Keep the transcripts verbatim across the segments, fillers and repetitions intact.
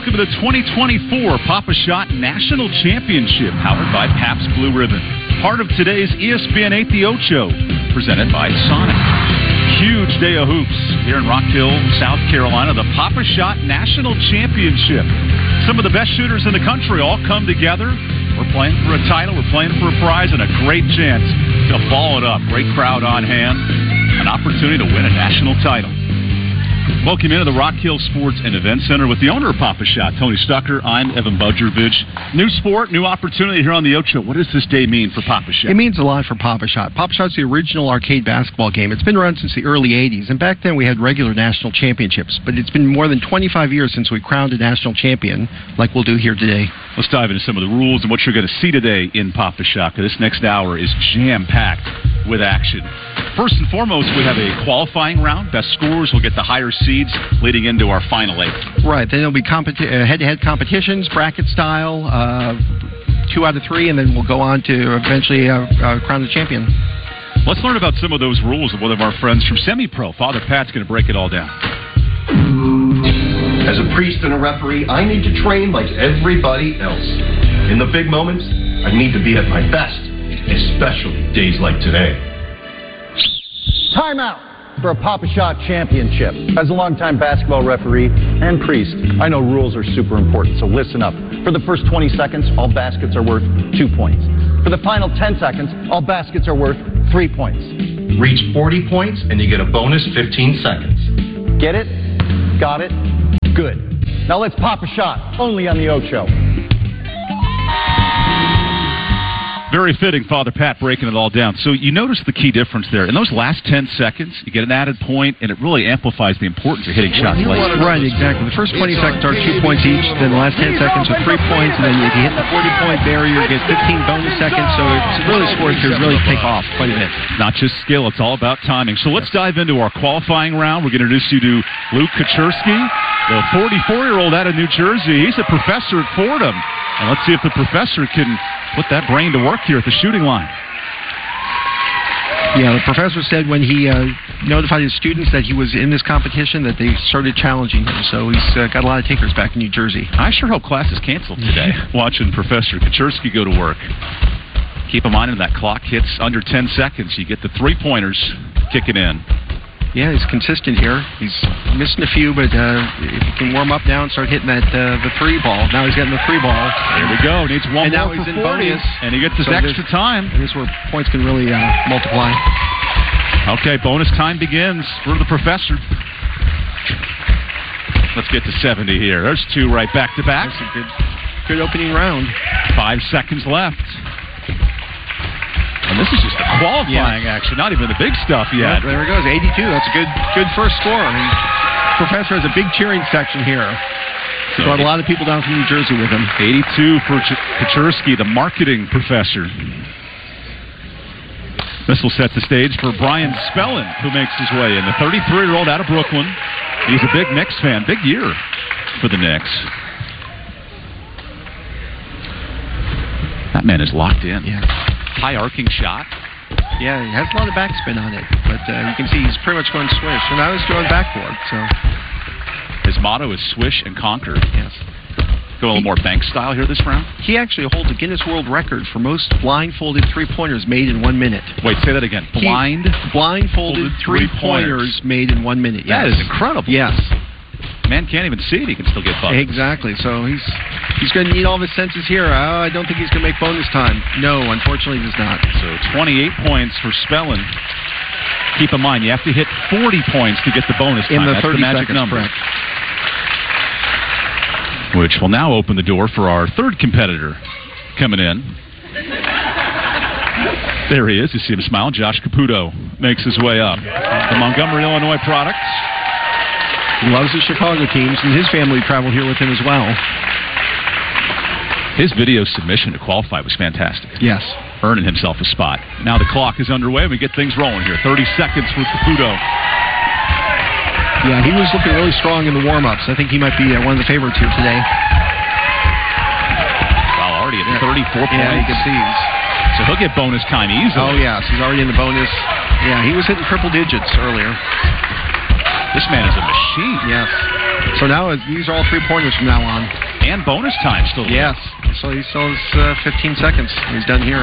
welcome to the twenty twenty-four Pop-A-Shot National Championship, powered by Pabst Blue Ribbon. Part of today's E S P N eight The Ocho, presented by Sonic. Huge day of hoops here in Rock Hill, South Carolina, the Pop-A-Shot National Championship. Some of the best shooters in the country all come together. We're playing for a title, we're playing for a prize, and a great chance to ball it up. Great crowd on hand, an opportunity to win a national title. Welcome into the Rock Hill Sports and Event Center with the owner of Pop-A-Shot, Tony Stucker. I'm Evan Budrovich. New sport, new opportunity here on the Ocho. What does this day mean for Pop-A-Shot? It means a lot for Pop-A-Shot. Pop-A-Shot's the original arcade basketball game. It's been around since the early eighties, and back then we had regular national championships. But it's been more than twenty-five years since we crowned a national champion, like we'll do here today. Let's dive into some of the rules and what you're going to see today in Pop-A-Shot. This next hour is jam-packed with action. First and foremost, we have a qualifying round. Best scorers will get the higher seeds leading into our final eight. Right. Then there'll be competi- uh, head-to-head competitions, bracket style, uh, two out of three, and then we'll go on to eventually uh, uh, crown the champion. Let's learn about some of those rules of one of our friends from Semi-Pro. Father Pat's going to break it all down. As a priest and a referee, I need to train like everybody else. In the big moments, I need to be at my best, especially days like today. Timeout for a Pop-A-Shot championship. As a longtime basketball referee and priest, I know rules are super important, so listen up. For the first twenty seconds, all baskets are worth two points. For the final ten seconds, all baskets are worth three points. Reach forty points and you get a bonus fifteen seconds. Get it? Got it? Good. Now let's pop a shot, only on the Ocho. Very fitting, Father Pat breaking it all down. So you notice the key difference there. In those last ten seconds, you get an added point, and it really amplifies the importance of hitting shots late. Right, exactly. The first twenty seconds are two points each, then the last ten seconds are three points, and then if you hit the forty-point barrier, you get fifteen bonus seconds, so it's really scores to really take off quite a bit. It's not just skill, it's all about timing. So let's dive into our qualifying round. We're going to introduce you to Luke Kaczurski, the forty-four-year-old out of New Jersey. He's a professor at Fordham. And let's see if the professor can put that brain to work here at the shooting line. Yeah, the professor said when he uh, notified his students that he was in this competition that they started challenging him. So he's uh, got a lot of takers back in New Jersey. I sure hope class is canceled today, watching Professor Kaczurski go to work. Keep in mind when that clock hits under ten seconds, you get the three-pointers kicking in. Yeah, he's consistent here. He's missing a few, but uh, if he can warm up now and start hitting that uh, the three ball. Now he's getting the three ball. There we go. Needs one and more now he's for in forty, bonus. And he gets his so extra time. And this is where points can really uh, multiply. Okay, bonus time begins for the professor. Let's get to seventy here. There's two right back to back. That's a good, good opening round. Five seconds left. And this is just the qualifying yes. action, not even the big stuff yet. Yep, there it goes, eighty-two. That's a good good first score. I mean, Professor has a big cheering section here. He brought a lot of people down from New Jersey with him. eighty-two for Ch- Kaczurski, the marketing professor. This will set the stage for Brian Spellin, who makes his way in. The thirty-three-year-old out of Brooklyn. He's a big Knicks fan. Big year for the Knicks. That man is locked in. Yeah. High arcing shot. Yeah, he has a lot of backspin on it, but uh, you can see he's pretty much going swish. And now he's going backboard, so. His motto is swish and conquer. Yes. Go a little more bank style here this round. He actually holds a Guinness World Record for most blindfolded three-pointers made in one minute. Wait, say that again. Blind? He, blindfolded three-pointers made in one minute, yes. That is incredible. Yes. Man can't even see it. He can still get buckets. Exactly. So he's he's going to need all of his senses here. Oh, I don't think he's going to make bonus time. No, unfortunately, he does not. So twenty-eight points for Spellin. Keep in mind, you have to hit forty points to get the bonus time. In the That's thirty the magic seconds, number. Correct. Which will now open the door for our third competitor coming in. There he is. You see him smile. Josh Caputo makes his way up. The Montgomery, Illinois product. He loves the Chicago teams, and his family traveled here with him as well. His video submission to qualify was fantastic. Yes. Earning himself a spot. Now the clock is underway. We get things rolling here. thirty seconds for Caputo. Yeah, he was looking really strong in the warm-ups. I think he might be uh, one of the favorites here today. Well, already at yeah. thirty-four points. Yeah, you can see he's... So he'll get bonus time easily. Oh, yes. He's already in the bonus. Yeah, he was hitting triple digits earlier. This man is a machine. Yes. So now these are all three-pointers from now on. And bonus time still. Yes. So he still has uh, fifteen seconds. He's done here.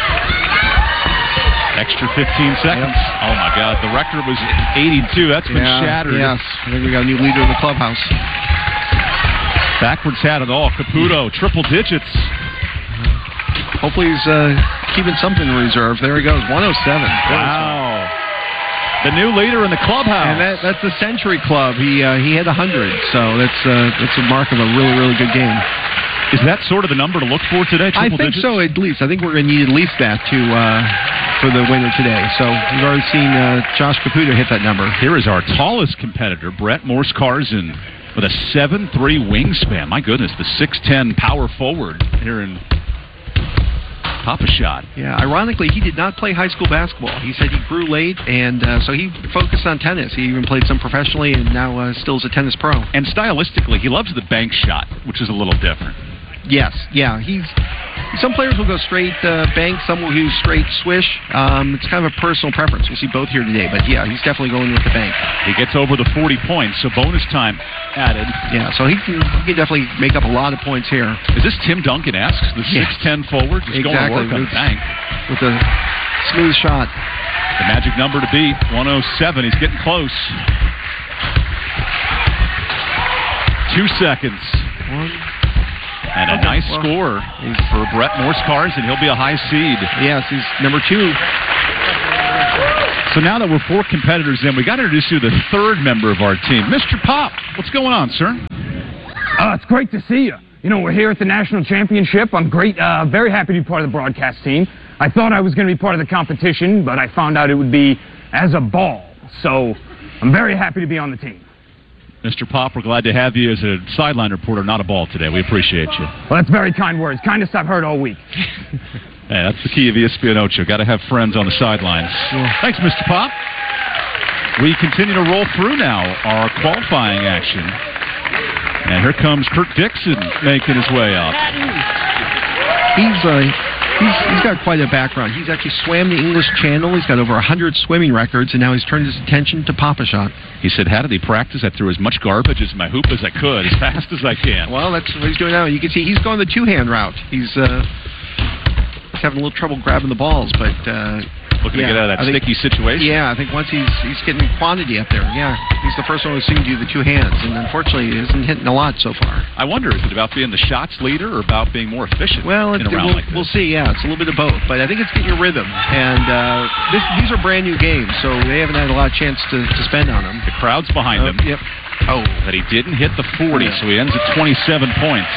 Extra fifteen seconds. Yep. Oh, my God. The record was eighty-two. That's been yeah, shattered. Yes. I think we got a new leader in the clubhouse. Backwards had it all. Caputo, triple digits. Hopefully he's uh, keeping something in reserve. There he goes. one oh seven. Wow. The new leader in the clubhouse. And that, that's the Century Club. He uh, he had one hundred, so that's uh, that's a mark of a really, really good game. Is that sort of the number to look for today? I think digits? so, at least. I think we're going to need at least that to uh, for the winner today. So we've already seen uh, Josh Caputo hit that number. Here is our tallest competitor, Brett Morse-Carson, with a seven three wingspan. My goodness, the six ten power forward here in Papa-Shot. Yeah, ironically, he did not play high school basketball. He said he grew late, and uh, so he focused on tennis. He even played some professionally, and now uh, still is a tennis pro. And stylistically, he loves the bank shot, which is a little different. Yes, yeah. He's some players will go straight uh, bank, some will use straight swish. Um, it's kind of a personal preference. We'll see both here today, but yeah, he's definitely going with the bank. He gets over the forty points, so bonus time added. Yeah, so he can, he can definitely make up a lot of points here. Is this Tim Duncan-esque, the yes. six ten forward? Just exactly. going to work on the bank. With a smooth shot. The magic number to beat, one oh seven. He's getting close. Two seconds. One. And a okay, nice well, score for Brett Morse-Carson. He'll be a high seed. Yes, he's number two. So now that we're four competitors in, we got to introduce you to the third member of our team. Mister Pop, what's going on, sir? Uh, it's great to see you. You know, we're here at the National Championship. I'm great, uh, very happy to be part of the broadcast team. I thought I was going to be part of the competition, but I found out it would be as a ball. So I'm very happy to be on the team. Mister Pop, we're glad to have you as a sideline reporter, not a ball today. We appreciate you. Well, that's very kind words. Kindest I've heard all week. Hey, that's the key of E S P N Ocho. Got to have friends on the sidelines. Yeah. Thanks, Mister Pop. We continue to roll through now our qualifying action. And here comes Kirk Dixon making his way up. He's uh, he's he's got quite a background. He's actually swam the English Channel. He's got over one hundred swimming records, and now he's turned his attention to Papa-Shot. He said, how did he practice? I threw as much garbage as my hoop as I could, as fast as I can. Well, that's what he's doing now. You can see he's going the two-hand route. He's, uh, he's having a little trouble grabbing the balls, but... Uh, Looking yeah, to get out of that I sticky think, situation? Yeah, I think once he's he's getting quantity up there, yeah. He's the first one we've seen do the two hands, and unfortunately he isn't hitting a lot so far. I wonder, is it about being the shots leader or about being more efficient well, in a round we'll, like this? We'll see, yeah. It's a little bit of both, but I think it's getting your rhythm. And uh, this, these are brand new games, so they haven't had a lot of chance to, to spend on them. The crowd's behind uh, him. Yep. Oh, but he didn't hit the forty, yeah. So he ends at twenty-seven points.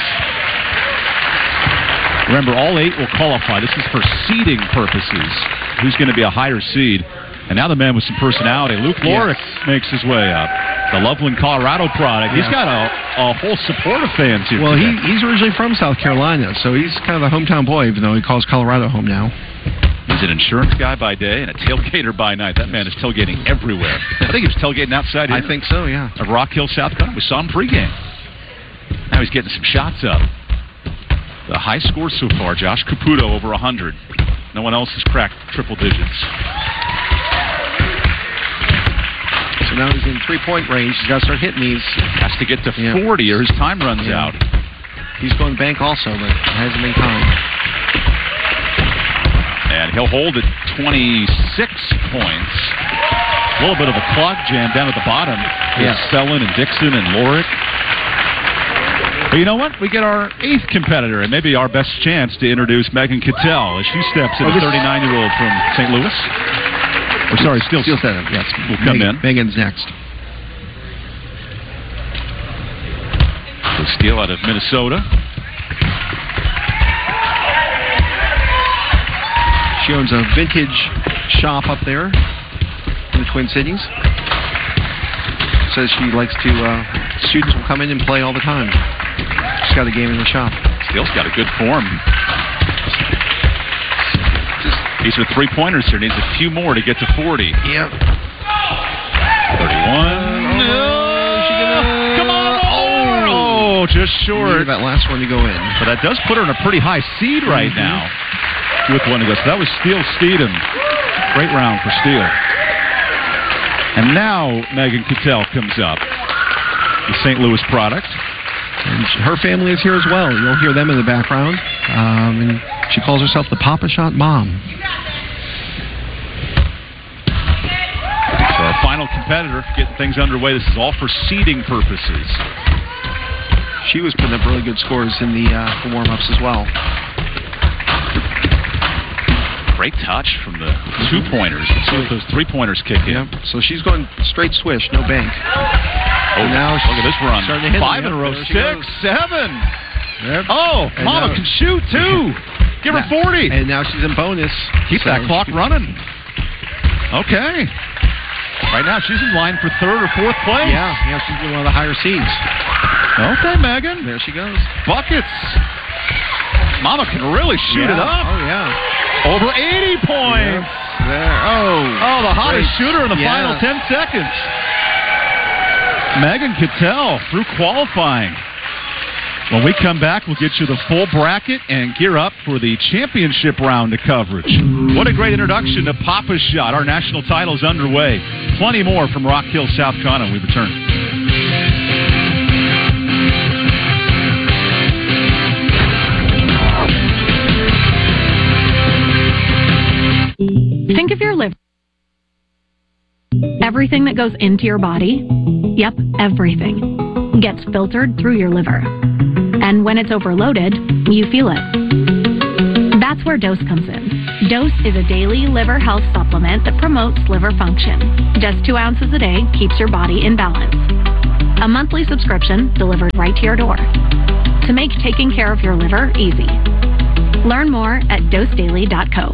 Remember, all eight will qualify. This is for seeding purposes. Who's going to be a higher seed? And now the man with some personality, Luke Lorick, yes. makes his way up. The Loveland, Colorado product. Yeah. He's got a, a whole support of fans here. Well, he, today. he's originally from South Carolina, so he's kind of a hometown boy, even though he calls Colorado home now. He's an insurance guy by day and a tailgater by night. That man is tailgating everywhere. I think he was tailgating outside here. I think so, yeah. Of Rock Hill, South Carolina. We saw him pregame. Now he's getting some shots up. The high score so far, Josh Caputo over one hundred. No one else has cracked triple digits. So now he's in three-point range. He's got to start hitting these. Has to get to yeah. forty or his time runs yeah. out. He's going bank also, but it hasn't been time. And he'll hold at twenty-six points. A little bit of a clock jam down at the bottom. Yeah. Stellan and Dixon and Lorick. But you know what? We get our eighth competitor, and maybe our best chance to introduce Megan Cattell as she steps in, oh, a thirty-nine-year-old from Saint Louis. Or sorry, Steel Center. Yes, will come Megan, in. Megan's next. So Steele out of Minnesota. She owns a vintage shop up there in the Twin Cities. Says she likes to, uh, students will come in and play all the time. She's got a game in the shop. Steele's got a good form. These are three-pointers here. Needs a few more to get to forty. Yep. thirty-one. No! She gonna... Come on! Oh, just short. Needed that last one to go in. But that does put her in a pretty high seed right mm-hmm. now. With one to go. So that was Steele Steedham. Great round for Steele. And now Megan Cattell comes up. the Saint Louis product. And her family is here as well. You'll hear them in the background. Um, and she calls herself the Papa Shot Mom. So our final competitor, getting things underway. This is all for seeding purposes. She was putting up really good scores in the, uh, the warm-ups as well. Great touch from the two-pointers. Let's see if those three-pointers kick in. Yeah. So she's going straight swish, no bank. Oh, and now look at this run. Five in a row. Six, goes. seven. Yep. Oh, and Mama now, can shoot, too. Give her forty. And now she's in bonus. Keep so that clock running. Okay. Right now, she's in line for third or fourth place. Yeah, yeah, she's in one of the higher seeds. Okay, Megan. There she goes. Buckets. Mama can really shoot yeah. it up. Oh, yeah. Over eighty points. Yeah. There. Oh. Oh, the hottest great. shooter in the yeah. final ten seconds. Megan Cattell through qualifying. When we come back, we'll get you the full bracket and gear up for the championship round of coverage. What a great introduction to Papa Shot. Our national title's underway. Plenty more from Rock Hill, South Carolina. We return. Think of your liver. Everything that goes into your body, yep, everything, gets filtered through your liver. And when it's overloaded, you feel it. That's where Dose comes in. Dose is a daily liver health supplement that promotes liver function. Just two ounces a day keeps your body in balance. A monthly subscription delivered right to your door. To make taking care of your liver easy. Learn more at dose daily dot co.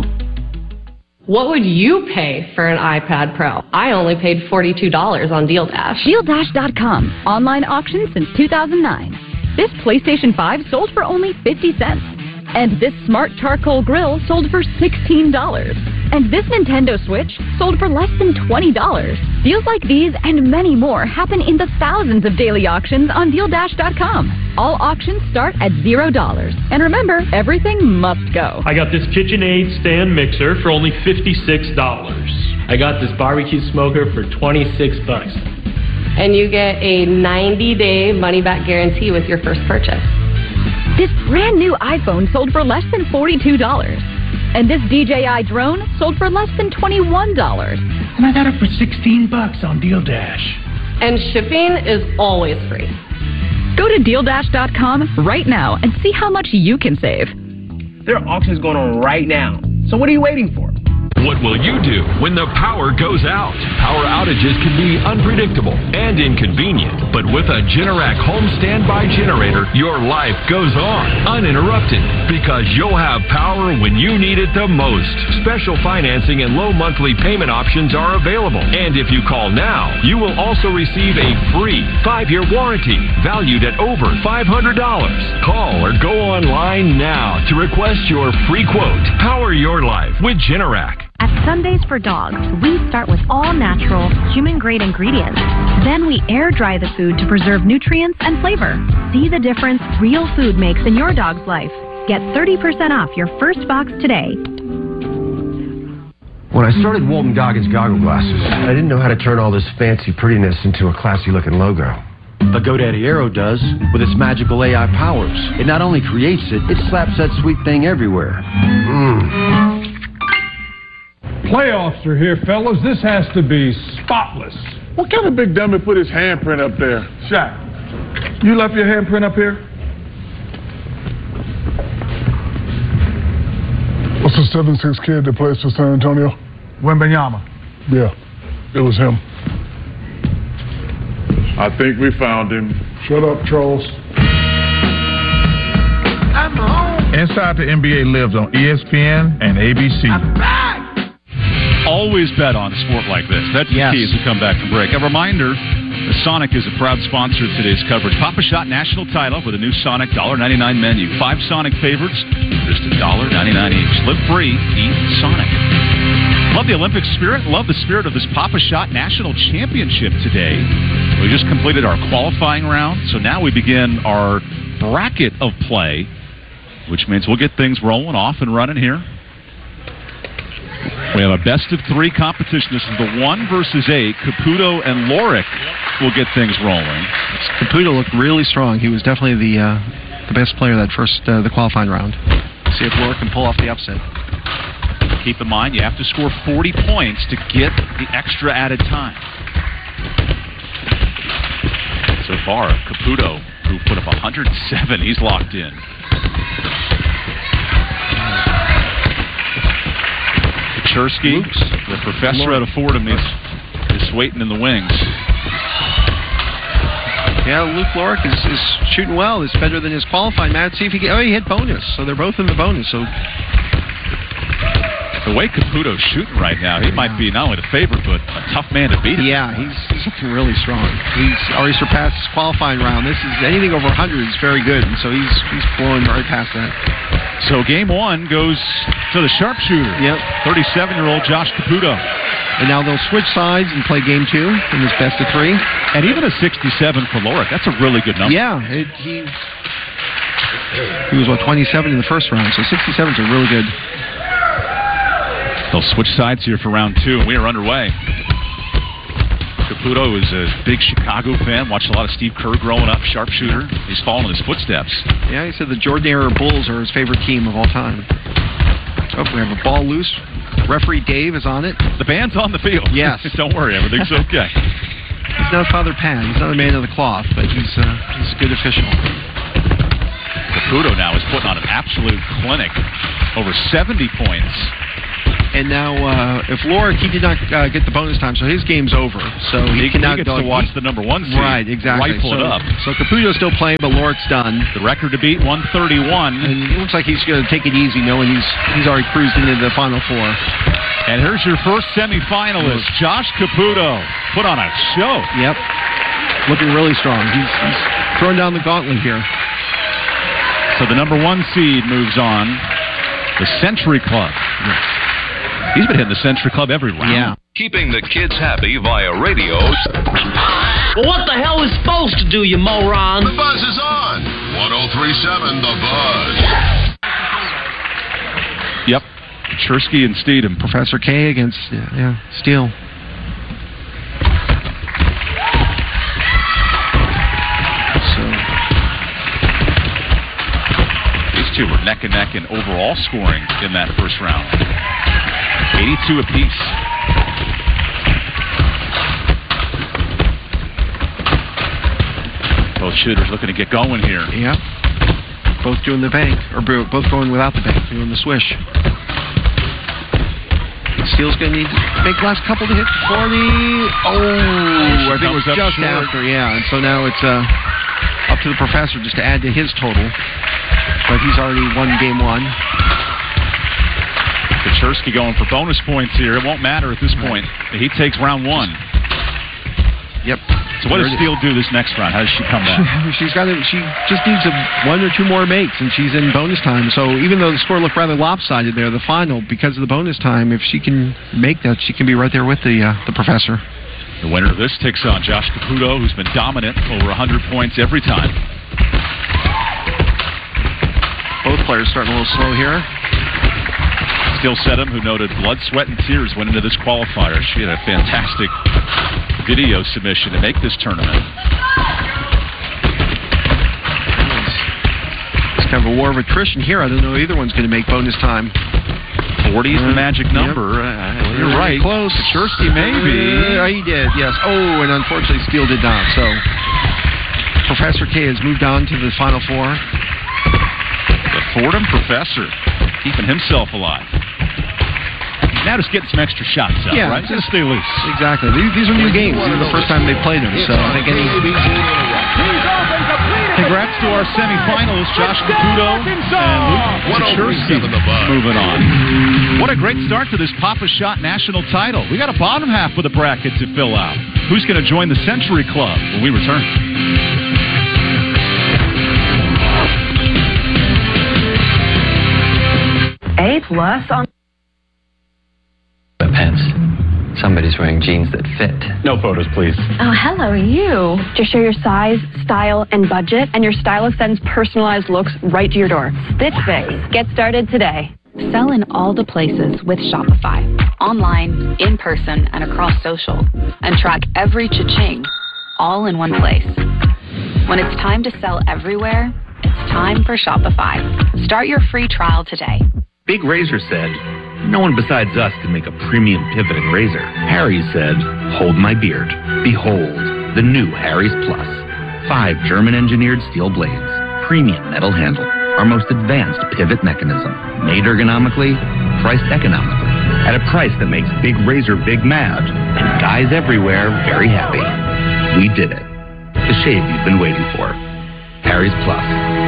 What would you pay for an iPad Pro? I only paid forty-two dollars on Deal Dash. Deal Dash dot com. Online auction since two thousand nine. This PlayStation five sold for only fifty cents. And this smart charcoal grill sold for sixteen dollars. And this Nintendo Switch sold for less than twenty dollars. Deals like these and many more happen in the thousands of daily auctions on Deal Dash dot com. All auctions start at zero dollars. And remember, everything must go. I got this KitchenAid stand mixer for only fifty-six dollars. I got this barbecue smoker for twenty-six bucks. And you get a ninety-day money-back guarantee with your first purchase. This brand new iPhone sold for less than forty-two dollars. And this D J I drone sold for less than twenty-one dollars. And I got it for sixteen bucks on Deal Dash. And shipping is always free. Go to Deal Dash dot com right now and see how much you can save. There are auctions going on right now. So what are you waiting for? What will you do when the power goes out? Power outages can be unpredictable and inconvenient, but with a Generac home standby generator, your life goes on uninterrupted because you'll have power when you need it the most. Special financing and low monthly payment options are available. And if you call now, you will also receive a free five-year warranty valued at over five hundred dollars. Call or go online now to request your free quote. Power your life with Generac. At Sundays for Dogs, we start with all-natural, human-grade ingredients. Then we air-dry the food to preserve nutrients and flavor. See the difference real food makes in your dog's life. Get thirty percent off your first box today. When I started Walton Goggins Goggle Glasses, I didn't know how to turn all this fancy prettiness into a classy-looking logo. But GoDaddy Aero does, with its magical A I powers. It not only creates it, it slaps that sweet thing everywhere. Mmm. Playoffs are here, fellas. This has to be spotless. What kind of big dummy put his handprint up there? Shaq, you left your handprint up here? What's the seven six kid that plays for San Antonio? Wembanyama. Yeah, it was him. I think we found him. Shut up, Charles. I'm home. Inside the N B A lives on E S P N and A B C. I'm back. Always bet on a sport like this. That's the yes. key as we come back from break. A reminder, Sonic is a proud sponsor of today's coverage. Papa Shot national title with a new Sonic one dollar ninety-nine menu. Five Sonic favorites, just one dollar ninety-nine each. Live free, eat Sonic. Love the Olympic spirit. Love the spirit of this Papa Shot national championship today. We just completed our qualifying round, so now we begin our bracket of play, which means we'll get things rolling off and running here We have a best of three competition. This is the one versus eight. Caputo and Lorick will get things rolling. Caputo looked really strong. He was definitely the uh, the best player that first uh, the qualifying round. See if Lorick can pull off the upset. Keep in mind, you have to score forty points to get the extra added time. So far, Caputo, who put up one hundred seven, he's locked in. Kuchersky, the professor out of Fordham, is, is waiting in the wings. Yeah, Luke Lorick is, is shooting well. It's better than his qualifying match. See if he get, oh, he hit bonus, so they're both in the bonus. So the way Caputo's shooting right now, he might be not only the favorite, but a tough man to beat. Yeah, he's, he's looking really strong. He's already surpassed his qualifying round. This is anything over one hundred is very good, and so he's he's blowing right past that. So game one goes to the sharpshooter. Yep. thirty-seven-year-old Josh Caputo. And now they'll switch sides and play game two in this best of three. And even a sixty-seven for Lorick, that's a really good number. Yeah, it, he he was, what, twenty-seven in the first round, so sixty-sevens are really good. They'll switch sides here for round two, and we are underway. Caputo is a big Chicago fan, watched a lot of Steve Kerr growing up, sharpshooter. He's following in his footsteps. Yeah, he said the Jordan-era Bulls are his favorite team of all time. Oh, we have a ball loose. Referee Dave is on it. The band's on the field. Yes. Don't worry, everything's okay. He's not Father Pat. He's not a man of the cloth, but he's, uh, he's a good official. Caputo now is putting on an absolute clinic. Over seventy points. And now, uh, if Lorick, he did not uh, get the bonus time, so his game's over. So he, he cannot he gets go, to watch he, the number one seed. Right, exactly. Rifle so, it up. So Caputo's still playing, but Lorick's done. The record to beat, one thirty-one. And it looks like he's going to take it easy, knowing he's he's already cruised into the Final Four. And here's your first semifinalist, Josh Caputo. Put on a show. Yep. Looking really strong. He's, he's throwing down the gauntlet here. So the number one seed moves on. The Century Club. Yes. He's been hitting the Century Club every round. Yeah. Keeping the kids happy via radio. Well, what the hell is supposed to do, you moron? The Buzz is on. one oh three point seven The Buzz. Yep. Kuchersky and Steedham. Professor K against, yeah, yeah Steele. Two were neck and neck in overall scoring in that first round. eighty-two apiece. Both shooters looking to get going here. Yeah. Both doing the bank, or both going without the bank, doing the swish. Steele's going to need to make the last couple to hit forty. Oh, I think it was just short. after, yeah. And so now it's uh, up to the professor just to add to his total. But he's already won game one. Kuchersky going for bonus points here. It won't matter at this point. He takes round one. Yep. So what does Steele do this next round? How does she come back? She, she's got to, She just needs a, one or two more makes, and she's in bonus time. So even though the score looked rather lopsided there, the final, because of the bonus time, if she can make that, she can be right there with the uh, the professor. The winner of this takes on Josh Caputo, who's been dominant, over one hundred points every time. Both players starting a little slow here. Steele Sedum, who noted blood, sweat, and tears went into this qualifier. She had a fantastic video submission to make this tournament. It's kind of a war of attrition here. I don't know either one's going to make bonus time. forty is the magic number. Yep. Uh, you're right. Close. Kuchersky maybe. Uh, he did, yes. Oh, and unfortunately Steele did not. So Professor K has moved on to the Final Four. The Fordham professor keeping himself alive. Now just getting some extra shots out, yeah, right? Just stay loose. Exactly. These, these are new games. These are the first time they've played them. So I think any... Congrats to our semifinalists, Josh Caputo and Luke Kuchersky, moving on. What a great start to this Papa Shot national title. We got a bottom half of the bracket to fill out. Who's going to join the Century Club when we return? A plus on pants. Somebody's wearing jeans that fit. No photos, please. Oh, hello, you. Just share your size, style, and budget, and your stylist sends personalized looks right to your door. Stitch Fix. Get started today. Sell in all the places with Shopify. Online, in person, and across social. And track every cha-ching, all in one place. When it's time to sell everywhere, it's time for Shopify. Start your free trial today. Big Razor said, no one besides us can make a premium pivoting razor. Harry's said, hold my beard. Behold, the new Harry's Plus. Five German-engineered steel blades. Premium metal handle. Our most advanced pivot mechanism. Made ergonomically, priced economically. At a price that makes Big Razor big mad and guys everywhere very happy. We did it. The shave you've been waiting for. Harry's Plus.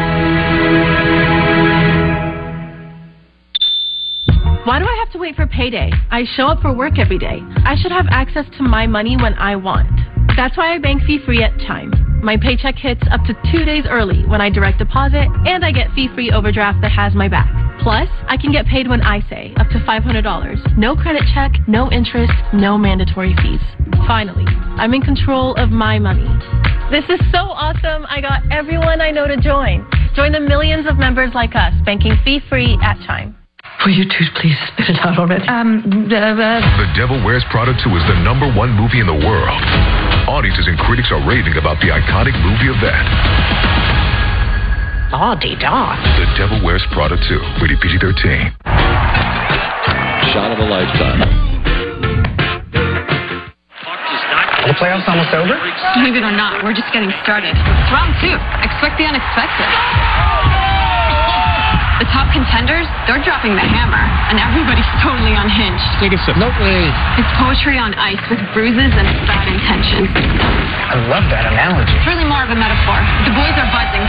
Why do I have to wait for payday? I show up for work every day. I should have access to my money when I want. That's why I bank fee-free at Chime. My paycheck hits up to two days early when I direct deposit, and I get fee-free overdraft that has my back. Plus, I can get paid when I say, up to five hundred dollars. No credit check, no interest, no mandatory fees. Finally, I'm in control of my money. This is so awesome. I got everyone I know to join. Join the millions of members like us, banking fee-free at Chime. Will you two please spit it out already? Um, uh, uh, The Devil Wears Prada two is the number one movie in the world. Audiences and critics are raving about the iconic movie event. La-di-da. The Devil Wears Prada two, rated P G thirteen. Shot of a lifetime. The playoffs almost over? Believe it or not, we're just getting started. It's round two. Expect the unexpected. The top contenders, they're dropping the hammer, and everybody's totally unhinged. Take a sip. No way. It's poetry on ice with bruises and bad intentions. I love that analogy. It's really more of a metaphor. The boys are buzzing.